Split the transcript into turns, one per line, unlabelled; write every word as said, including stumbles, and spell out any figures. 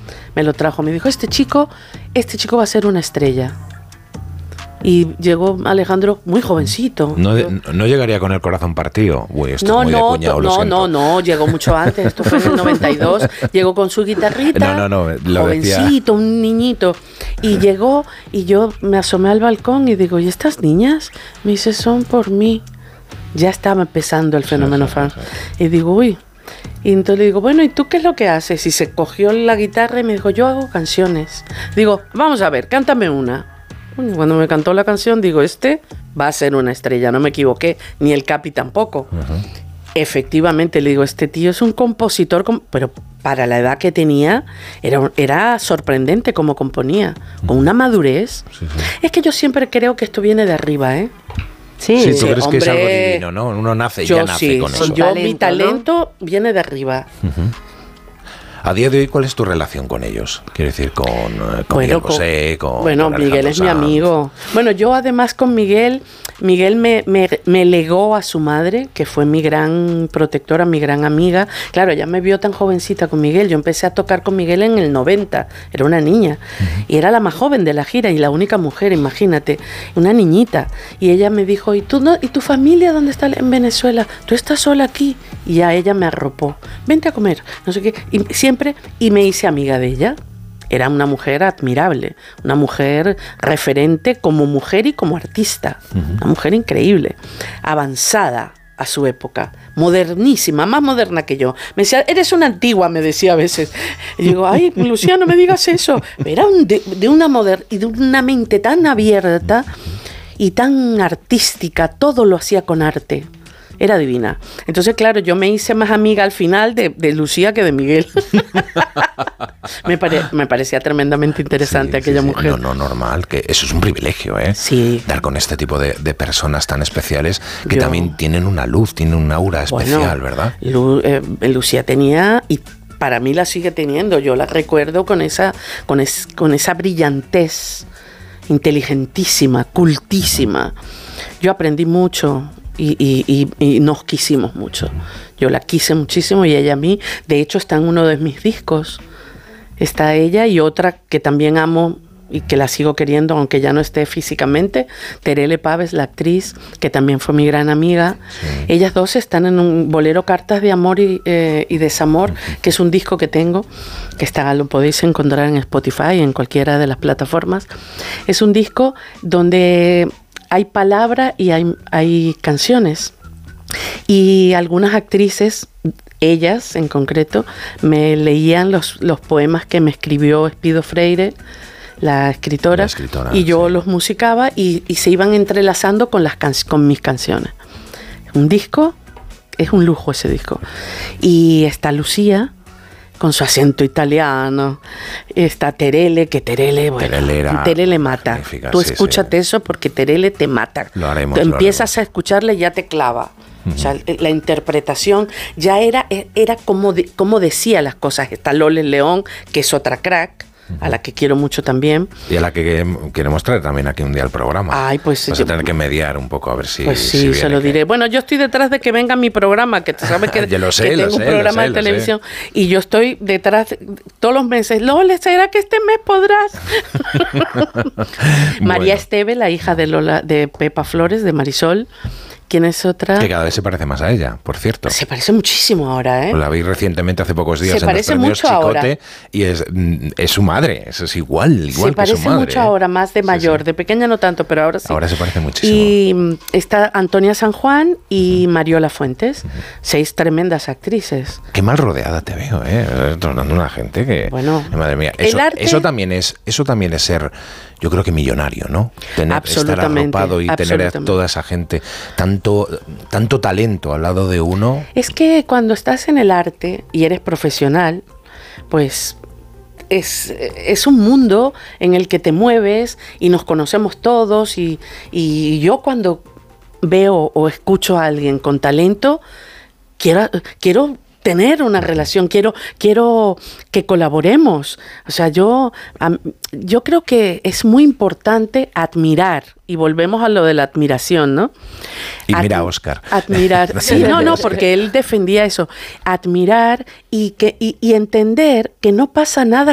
me lo trajo, me dijo, este chico, este chico va a ser una estrella. Y llegó Alejandro muy jovencito.
No, no llegaría con el corazón partido. Uy, esto
no,
es muy
no,
de cuñado, lo
no,
siento.
no, no, llegó mucho antes. Esto fue en el noventa y dos. Llegó con su guitarrita.
No, no, no, lo
jovencito,
decía.
un niñito. Y llegó y yo me asomé al balcón y digo, ¿y estas niñas? Me dice, son por mí. Ya estaba empezando el fenómeno
sí, sí,
fan.
sí.
Y digo, uy. Y entonces le digo, bueno, ¿y tú qué es lo que haces? Y se cogió la guitarra y me dijo, yo hago canciones. Digo, vamos a ver, cántame una. Cuando me cantó la canción, digo, este va a ser una estrella, no me equivoqué, ni el Capi tampoco. Uh-huh. Efectivamente, le digo, este tío es un compositor, pero para la edad que tenía, era, era sorprendente cómo componía, uh-huh. con una madurez. Sí, sí. Es que yo siempre creo que esto viene de arriba, ¿eh?
Sí, sí, tú crees hombre, que es algo divino, ¿no? Uno nace y ya nace
sí,
con eso.
Yo,
talento,
mi talento
¿no?
viene de arriba.
Uh-huh. A día de hoy, ¿cuál es tu relación con ellos? Quiero decir, con, con bueno, Miguel Bosé, con
Bueno,
con
Miguel es
Sanz.
mi amigo. Bueno, yo además con Miguel, Miguel me, me, me legó a su madre, que fue mi gran protectora, mi gran amiga. Claro, ella me vio tan jovencita con Miguel. Yo empecé a tocar con Miguel en el noventa. Era una niña. Uh-huh. Y era la más joven de la gira y la única mujer, imagínate. Una niñita. Y ella me dijo, ¿y tú no, y tu familia dónde está en Venezuela? ¿Tú estás sola aquí? Y ya ella me arropó. Vente a comer. No sé qué. Y siempre y me hice amiga de ella. Era una mujer admirable, una mujer referente como mujer y como artista, uh-huh. una mujer increíble, avanzada a su época, modernísima, más moderna que yo. Me decía, eres una antigua, me decía a veces. Y digo, ay, Lucía, no me digas eso. Era un de, de una moder- y de una mente tan abierta y tan artística, todo lo hacía con arte. Era divina. Entonces, claro, yo me hice más amiga al final de, de Lucía que de Miguel. me, pare, me parecía tremendamente interesante sí, aquella
sí, sí.
mujer.
No, no, normal, que eso es un privilegio, ¿eh?
Sí.
Dar con este tipo de, de personas tan especiales que
yo,
también tienen una luz, tienen un aura especial,
bueno,
¿verdad?
Lu, eh, Lucía tenía, y para mí la sigue teniendo, yo la recuerdo con esa, con es, con esa brillantez, inteligentísima, cultísima. Yo aprendí mucho. Y, y, y, y nos quisimos mucho. Yo la quise muchísimo y ella a mí. De hecho está en uno de mis discos. Está ella y otra que también amo y que la sigo queriendo aunque ya no esté físicamente, Terele Paves, la actriz, que también fue mi gran amiga. Sí. Ellas dos están en un bolero Cartas de Amor y, eh, y Desamor, uh-huh. que es un disco que tengo, que está, lo podéis encontrar en Spotify, en cualquiera de las plataformas. Es un disco donde hay palabra y hay, hay canciones. Y algunas actrices, ellas en concreto, me leían los, los poemas que me escribió Espido Freire, la escritora, la escritora y yo sí. los musicaba y, y se iban entrelazando con, las can- con mis canciones. Un disco, es un lujo ese disco. Y está Lucía, con su acento italiano, está Terele, que Terele, bueno,
Terele, era
Terele mata. Tú
sí,
escúchate sí. eso porque Terele te mata.
Lo haremos,
Tú empiezas
lo haremos.
a escucharle y ya te clava. Uh-huh. O sea, la interpretación ya era, era como, de, como decía las cosas. Está Lole León, que es otra crack, a la que quiero mucho también.
Y a la que queremos traer también aquí un día al programa.
Ay, pues
vas
yo,
a tener que mediar un poco a ver si
Pues sí,
si
se lo
que...
diré. Bueno, yo estoy detrás de que venga mi programa, que tú sabes que,
yo lo sé,
que
lo
tengo
sé,
un programa
sé,
de televisión y yo estoy detrás de, todos los meses. Lole, ¿será que este mes podrás? María
bueno.
Esteve, la hija de Lola, de Pepa Flores, de Marisol. ¿Quién es otra?
Que cada vez se parece más a ella, por cierto.
Se parece muchísimo ahora, ¿eh?
Pues la vi recientemente, hace pocos días,
se
en los premios
Chicote,
ahora. Y es, es su madre, es, es igual, igual
se
que su madre.
Se parece mucho
¿eh?
ahora, más de mayor,
sí, sí.
de pequeña no tanto, pero ahora sí.
Ahora se parece muchísimo.
Y está Antonia San Juan y uh-huh. Mariola Fuentes, uh-huh. seis tremendas actrices.
Qué mal rodeada te veo, ¿eh? Tornando una gente que...
Bueno,
madre mía, eso, arte... eso, también es, eso también es ser... Yo creo que millonario, ¿no? Tener, estar arropado y tener a toda esa gente, tanto, tanto talento al lado de uno.
Es que cuando estás en el arte y eres profesional, pues es, es un mundo en el que te mueves y nos conocemos todos y, y yo cuando veo o escucho a alguien con talento, quiero... quiero tener una relación, quiero, quiero que colaboremos. O sea, yo, um, yo creo que es muy importante admirar, y volvemos a lo de la admiración, ¿no?
Y mira a Óscar.
Admirar, sí, no, no, porque él defendía eso. Admirar y, que, y, y entender que no pasa nada